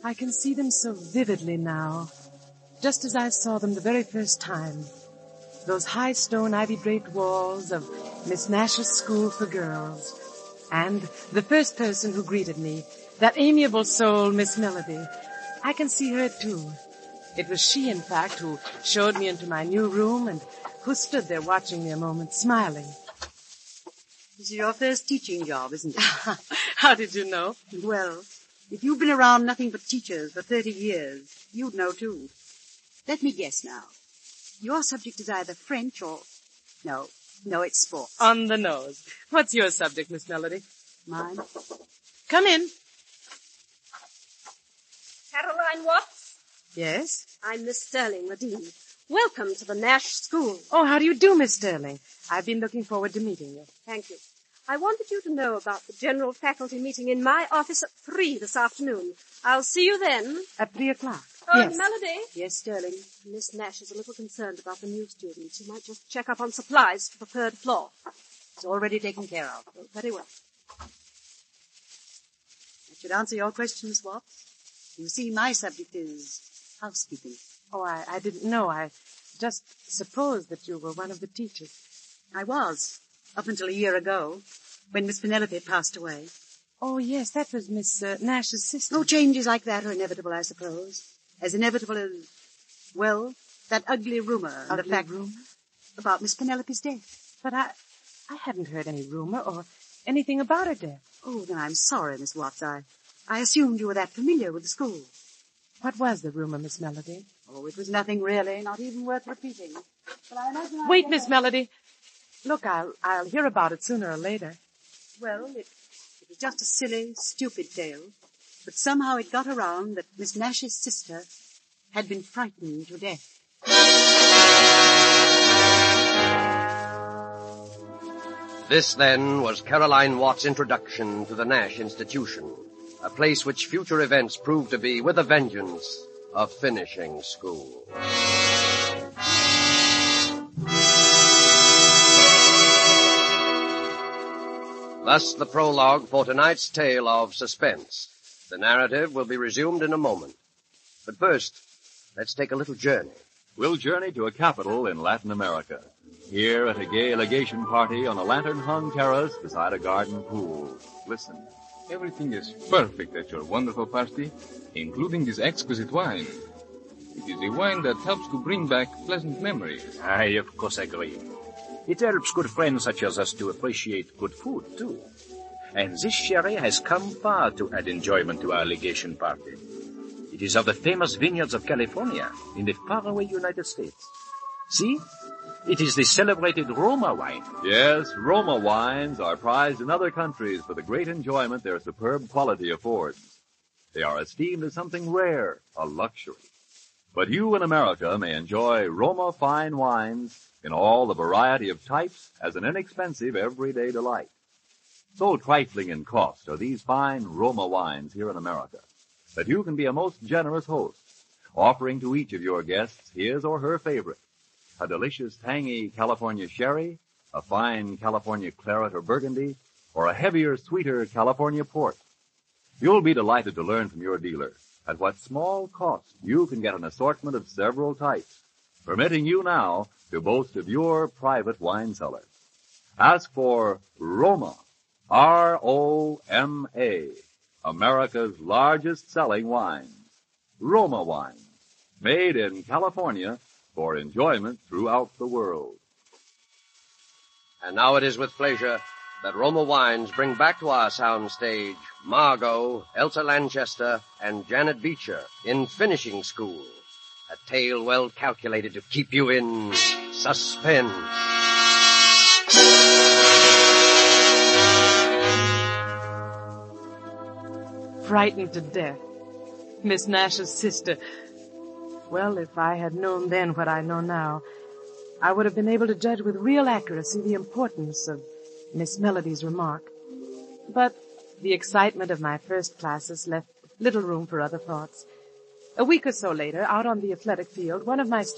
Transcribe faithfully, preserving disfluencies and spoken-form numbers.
I can see them so vividly now, just as I saw them the very first time. Those high stone ivy-draped walls of Miss Nash's School for Girls. And the first person who greeted me, that amiable soul, Miss Melody. I can see her too. It was she, in fact, who showed me into my new room and who stood there watching me a moment, smiling. This is your first teaching job, isn't it? How did you know? Well, if you've been around nothing but teachers for thirty years, you'd know too. Let me guess now. Your subject is either French or... No, no, it's sports. On the nose. What's your subject, Miss Melody? Mine? Come in. Caroline Watts? Yes? I'm Miss Sterling, the dean. Welcome to the Nash School. Oh, how do you do, Miss Sterling? I've been looking forward to meeting you. Thank you. I wanted you to know about the general faculty meeting in my office at three this afternoon. I'll see you then. At three o'clock? Oh, yes. Melody? Yes, Sterling. Miss Nash is a little concerned about the new students. You might just check up on supplies for the third floor. It's already taken care of. Oh, very well. That should answer your question, Miss Watts. You see, my subject is housekeeping. Oh, I, I didn't know. I just supposed that you were one of the teachers. I was, up until a year ago, when Miss Penelope passed away. Oh, yes, that was Miss uh, Nash's sister. No changes like that are inevitable, I suppose. As inevitable as, well, that ugly rumor. Ugly the fact rumor? About Miss Penelope's death. But I, I hadn't heard any rumor or anything about her death. Oh, then I'm sorry, Miss Watts. I, I assumed you were that familiar with the school. What was the rumor, Miss Melody? Oh, it was nothing really, not even worth repeating. But I imagine I Wait, Miss Melody. Look, I'll, I'll hear about it sooner or later. Well, it, it was just a silly, stupid tale. But somehow it got around that Miss Nash's sister had been frightened to death. This, then, was Caroline Watts' introduction to the Nash Institution, a place which future events proved to be, with a vengeance, a finishing school. Thus the prologue for tonight's tale of suspense. The narrative will be resumed in a moment. But first, let's take a little journey. We'll journey to a capital in Latin America. Here at a gay legation party on a lantern-hung terrace beside a garden pool. Listen. Everything is perfect at your wonderful party, including this exquisite wine. It is a wine that helps to bring back pleasant memories. I, of course, agree. It helps good friends such as us to appreciate good food, too. And this sherry has come far to add enjoyment to our legation party. It is of the famous vineyards of California in the faraway United States. See? It is the celebrated Roma wine. Yes, Roma wines are prized in other countries for the great enjoyment their superb quality affords. They are esteemed as something rare, a luxury. But you in America may enjoy Roma fine wines in all the variety of types as an inexpensive everyday delight. So trifling in cost are these fine Roma wines here in America that you can be a most generous host, offering to each of your guests his or her favorite, a delicious tangy California sherry, a fine California claret or burgundy, or a heavier, sweeter California port. You'll be delighted to learn from your dealer at what small cost you can get an assortment of several types, permitting you now to boast of your private wine cellar. Ask for Roma, R O M A, America's largest selling wines. Roma wines, made in California for enjoyment throughout the world. And now it is with pleasure that Roma Wines bring back to our soundstage Margot, Elsa Lanchester, and Janet Beecher in Finishing School, a tale well calculated to keep you in suspense. Frightened to death. Miss Nash's sister. Well, if I had known then what I know now, I would have been able to judge with real accuracy the importance of Miss Melody's remark. But the excitement of my first classes left little room for other thoughts. A week or so later, out on the athletic field, one of my